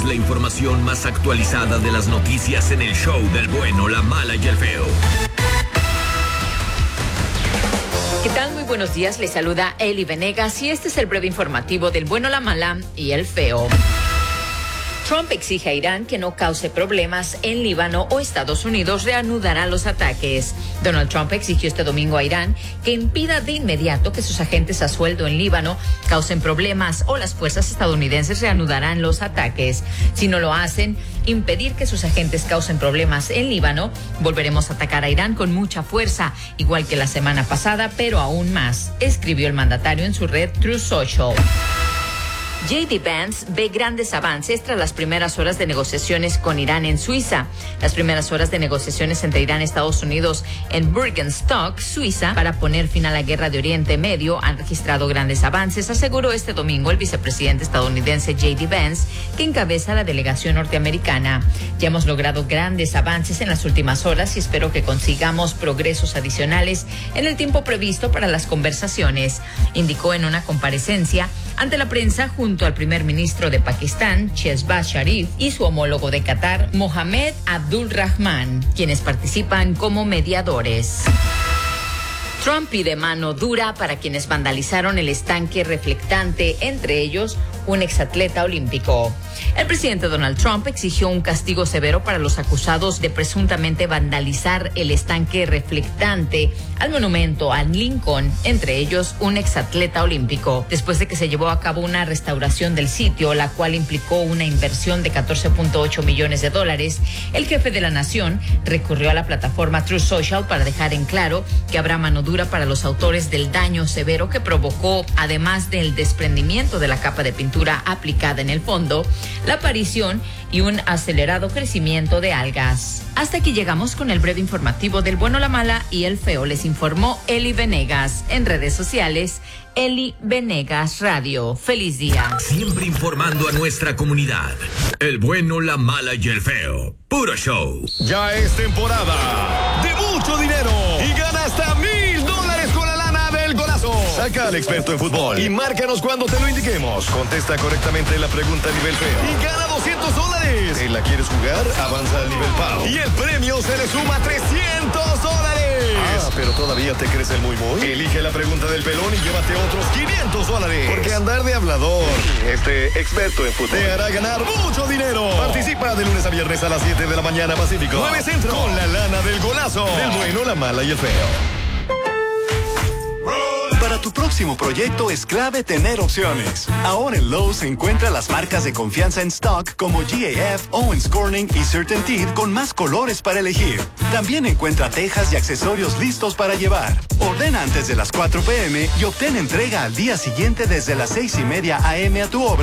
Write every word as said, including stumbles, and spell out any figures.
la información más actualizada de las noticias en el show del bueno, la mala y el feo. ¿Qué tal? Muy buenos días, les saluda Eli Venegas y este es el breve informativo del bueno, la mala y el feo. Trump exige a Irán que no cause problemas en Líbano o Estados Unidos reanudará los ataques. Donald Trump exigió este domingo a Irán que impida de inmediato que sus agentes a sueldo en Líbano causen problemas o las fuerzas estadounidenses reanudarán los ataques. Si no lo hacen, impedir que sus agentes causen problemas en Líbano, volveremos a atacar a Irán con mucha fuerza, igual que la semana pasada, pero aún más, escribió el mandatario en su red Truth Social. J D Vance ve grandes avances tras las primeras horas de negociaciones con Irán en Suiza. Las primeras horas de negociaciones entre Irán y Estados Unidos en Bürgenstock, Suiza, para poner fin a la guerra de Oriente Medio han registrado grandes avances, aseguró este domingo el vicepresidente estadounidense J D Vance, que encabeza la delegación norteamericana. Ya hemos logrado grandes avances en las últimas horas y espero que consigamos progresos adicionales en el tiempo previsto para las conversaciones, indicó en una comparecencia ante la prensa junto al primer ministro de Pakistán, Shehbaz Sharif, y su homólogo de Qatar, Mohammed Abdul Rahman, quienes participan como mediadores. Trump pide mano dura para quienes vandalizaron el estanque reflectante, entre ellos un exatleta olímpico. El presidente Donald Trump exigió un castigo severo para los acusados de presuntamente vandalizar el estanque reflectante al monumento a Lincoln, entre ellos un exatleta olímpico. Después de que se llevó a cabo una restauración del sitio, la cual implicó una inversión de catorce punto ocho millones de dólares, el jefe de la nación recurrió a la plataforma Truth Social para dejar en claro que habrá mano dura para los autores del daño severo que provocó, además del desprendimiento de la capa de pintura aplicada en el fondo, la aparición y un acelerado crecimiento de algas. Hasta aquí llegamos con el breve informativo del bueno, la mala y el feo. Les informó Eli Venegas. En redes sociales, Eli Venegas Radio. Feliz día. Siempre informando a nuestra comunidad. El bueno, la mala y el feo. Puro show. Ya es temporada de mucho dinero y gana hasta mil dólares con la lana del golazo. Saca al experto en fútbol y márcanos cuando te lo indiquemos. Contesta correctamente la pregunta a nivel feo y gana doscientos dólares. ¿Te la quieres jugar? Avanza al nivel Pau y el premio se le suma trescientos dólares. Ah, pero todavía te crees el muy muy. Elige la pregunta del pelón y llévate otros quinientos dólares. Porque andar de hablador, este experto en fútbol, te hará ganar mucho dinero. Participa de lunes a viernes a las siete de la mañana Pacífico, nueve Centro, con la lana del golazo. El bueno, la mala y el feo. Para tu próximo proyecto es clave tener opciones. Ahora en Lowe's encuentra las marcas de confianza en stock como G A F, Owens Corning y CertainTeed con más colores para elegir. También encuentra tejas y accesorios listos para llevar. Ordena antes de las cuatro p m y obtén entrega al día siguiente desde las seis y media a m a tu obra